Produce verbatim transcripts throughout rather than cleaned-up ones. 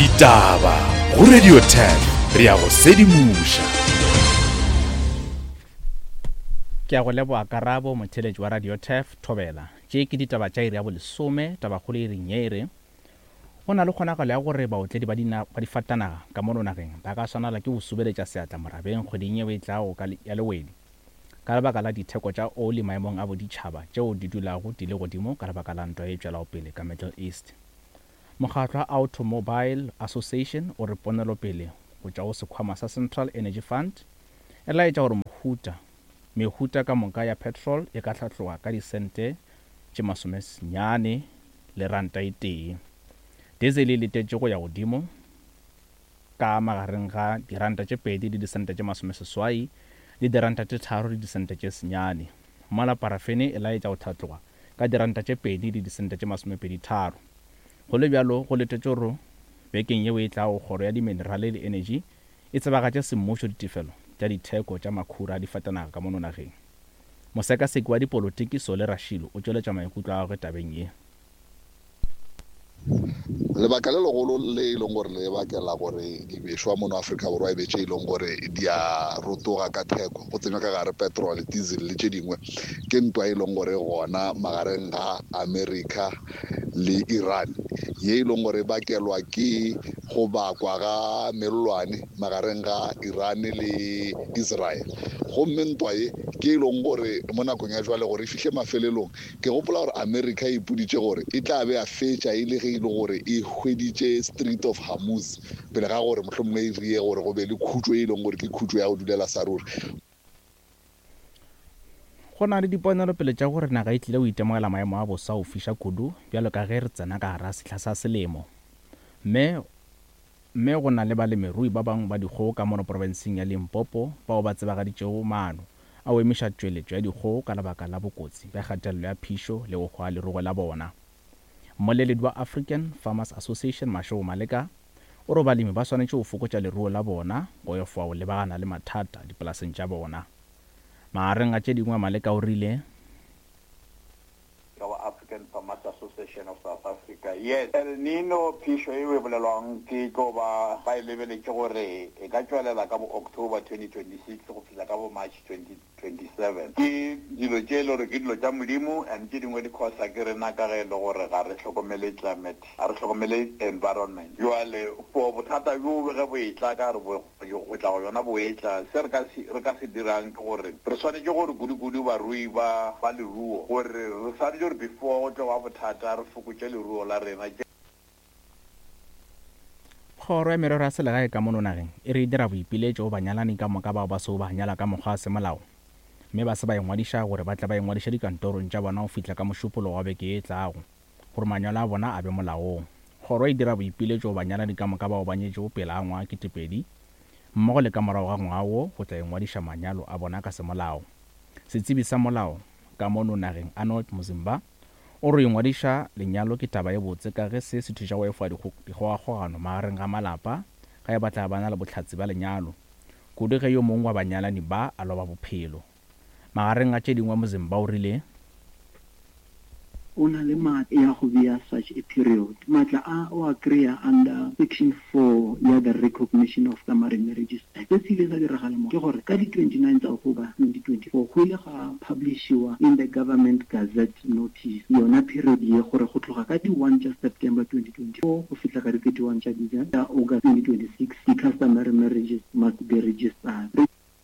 Ditaba go Radio ten re ya go sedimusha. Ke a go leboa Karabo motheletši wa Radio ten Thobela. Tše ke ditaba tša iri ya bolesome taba kgolo e reng ere. Go na le kgonagalo ya gore baotledi ba difatanaga ka mo nageng ba ka swanela ke go subeletša seatla morabeng kgweding ye e tlago ya lewedi ka lebaka la ditheko tša oli maemong a boditšhaba tšeo di dulago di le godimo ka lebaka la ntwa e tšwelago pele ka Middle East. Mokgatlo wa Automobile Association o re ponelopele go tšwa go sekhwama sa Central Energy Fund e laetša gore mohuta mehuta ka moka ya petrol e ka tlhatlhoga ka disente tše masomesenyane le ranta e tee. Diesel e letetše go ya godimo ka magareng ga diranta tše pedi le disente tše masomeseswai le diranta tše tharo le disente tše senyane. Mmala parafene e laetša go tlhatlhoga ka diranta tše pedi le disente tše masomepedi tharo. Go le bjalo go letetše gore bekeng yeo e tlago kgoro ya diminerale le energy e tsebagatše semmušo ditefelo tša ditheko tša makhura a difatanaga ka mo nageng. Mosekaseki wa dipolotiki Sole Rashilo o tšweletša maikutlo a gagwe tabeng ye. Lebaka le legolo le e leng gore le bakela gore dibešwa mono Afrika Borwa e betše e leng gore di a rotoga ka theko go tsenywa ka gare petrol, diesel le tše dingwe ke ntwa e leng gore gona magareng ga America le Iran ye e leng gore bakelwa ke go bakwa ga melelwane magareng ga Iran le Israel. Gomme ntwa ye ke e leng gore mo nakong ya jwale gore e fihle mafelelong ke gopola gore America e ipoditše gore e tla be a fetša e le ge e le gore e hweditše Strait of Hormuz pele ga gore mohlomongwe e rie gore go be le khutšo e leng gore ke khutšo ya go dulela saruri. Go na le diponelopele tša gore naga e tlile go itemogela maemo a bosa go fiša kudu bjalo ka ge re tsena ka gara setlha sa selemo. mme mme go na le balemirui ba bangwe ba dikgogo ka mono porofenseng ya Limpopo bao ba tsebagaditšego maano a go emiša tšweletšo ya dikgogo ka lebaka la bokotsi bja kgatelelo ya phišo le go hwa lerugo la bona. Mmoleledi wa African Farmers Association Mashego Maleka o re balemi ba swanetše go fokotša leruo la bona go ya fao lebagana le mathata dipolaseng tša bona. Magareng a tše dingwe Maleka o rile our African Farmers Association of South Africa. Yes, El Nino phišo e bolelwang ke go ba ba lebeletše gore e ka tšwelela ka bo October twenty twenty-six go fihla ka bo March twenty twenty-seven. Ke dilo tše le gore ke dilo tša modimo and tše dingwe di khosa ke rena ka ge le gore ga re hlokomele climate, ga re hlokomele environment. Joale for bothata bjo ge bo etla ka re bo go tla go yona bo etla se re ka re ka se dirang ke gore re swanetše gore kudu-kudu barui ba ba leruo gore re sa di before go tlo wa bothata re fokotše leruo la rena. Kgoro ya merero ya selegae ka mono nageng e re dira boipiletšo go banyalani ka moka bao ba seo ba nyala ka mokgwa wa semolao mme ba se ba engwadiša gore ba tla ba engwadiša dikantorong tša bona go fihla ka mošupolo wa beke e tlago gore manyalo a bona a be molaong. Kgoro e dira boipiletšo go banyalani ka moka bao ba nyetšego pele a ngwa ketepedi mmogo le ka morago ga ngwa wo go tla engwadiša manyalo a bona ka semolao. Setsebi sa molao ka mono nageng Arnold Muzimba o re engwadiša lenyalo ke taba ye botse ka ge se se thuša go efa dikgogakgogano magareng ga malapa ga e batla bana le bohlatsi ba lenyalo kudu ge yo mongwe wa banyalani ba a loba bophelo. Magareng a tše dingwe Muzimba o rile o na le maatla ya go bea such a period. Maatla a o a kry-a under section four ya the Recognition of Tamarind Marriages Act. Se se ile sa diragala mo ke gore ka di twenty-nine tsa October twenty twenty-four go ile ga publishiwa in the government gazette notice yona period ye gore go tloga ka di one tša September twenty twenty-four go fihla ka di thirty-one tša August twenty twenty-six the customary marriages must be registered.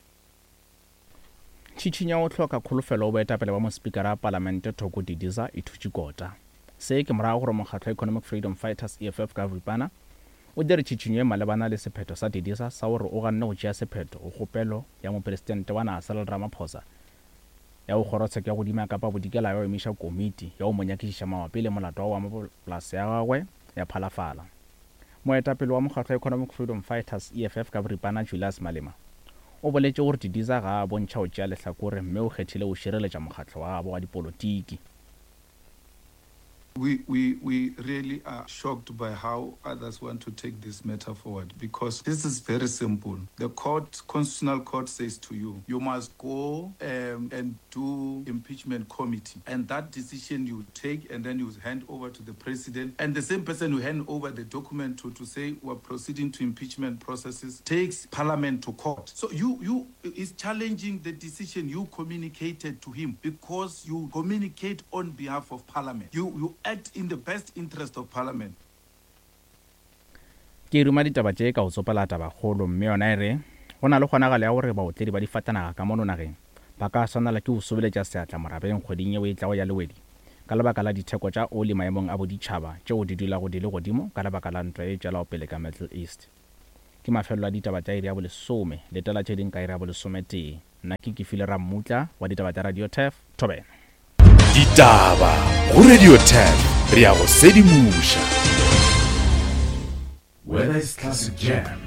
Tšhitšhinya go hloka kgolofelo o boetapele ba mospikara wa palamente Thoko Didiza e thutše kota. Se ke morago gore mokgatlo Economic Freedom Fighters E F F ka boripana o dire tšhitšhinyo e malebana le sephetho sa Didiza sa gore o ganne go tšea sephetho go kgopelo ya mopresidente wa naga Cyril Ramaphosa ya go kgorotsheko ya godimo kapa bodikela ya go emiša komiti ya go mo nyakišiša mabapi le molato wa mapolase ya gagwe ya phalafala. Moetapele wa mokgatlo Economic Freedom Fighters E F F ka boripana Julius Malema o boletše gore Didiza ga a bontšha go tšea lehlakore mme o kgethile go šireletša mokgatlo wa gabo wa dipolotiki. We, we, we really are shocked by how others want to take this matter forward, because this is very simple. The court, Constitutional Court says to you, you must go um, and do impeachment committee, and that decision you take and then you hand over to the president, and the same person who hand over the document to, to say we're proceeding to impeachment processes takes parliament to court. So you, you is challenging the decision you communicated to him, because you communicate on behalf of parliament. You, you act in the best interest of parliament. Ke ruma ditaba tše ka go tsopela taba kgolo, mme yona ere go na le kgonagalo ya gore baotledi ba difatanaga ka mono nageng ba ka swanela ke go sobeletša seatla morabeng kgweding yeo e tlago ya lewedi ka lebaka la ditheko tša oli maemong a boditšhaba tšeo di dulago di le godimo ka lebaka la ntwa e tšwelago pele ka Middle East. Ke mafelelo a ditaba tša iri ya bolesome le tela tše ding ka iri ya bolesome tee. Nna ke Kefile Rammutla wa ditaba tša Radio T E F Thobela. Ditaba go Radio T E F re a go sedimuša. Whether it's classic jam,